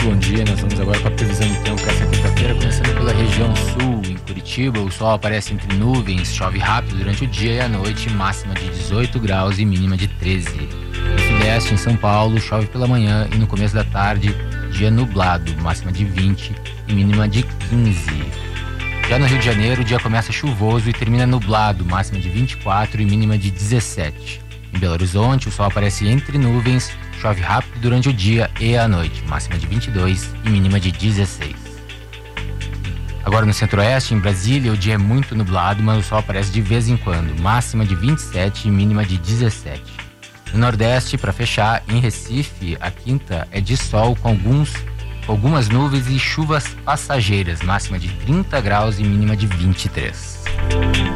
muito bom dia. Nós vamos agora com a previsão do tempo para essa quinta-feira, começando pela região sul. Em Curitiba, o sol aparece entre nuvens, chove rápido durante o dia e a noite, máxima de 18 graus e mínima de 13. No sudeste, em São Paulo, chove pela manhã e no começo da tarde, dia nublado, máxima de 20 e mínima de 15. Já no Rio de Janeiro, o dia começa chuvoso e termina nublado, máxima de 24 e mínima de 17. Em Belo Horizonte, o sol aparece entre nuvens, chove rápido durante o dia e a noite, máxima de 22 e mínima de 16. Agora no Centro-Oeste, em Brasília, o dia é muito nublado, mas o sol aparece de vez em quando, máxima de 27 e mínima de 17. No Nordeste, para fechar, em Recife, a quinta é de sol com algumas nuvens e chuvas passageiras, máxima de 30 graus e mínima de 23.